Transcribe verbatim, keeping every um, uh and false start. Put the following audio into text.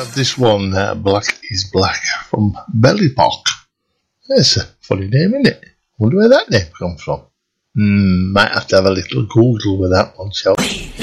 have this one, uh, Black is Black, from Bellypock. It's a funny name, isn't it? Wonder where that name comes from. Hmm, might have to have a little Google with that one, shall we?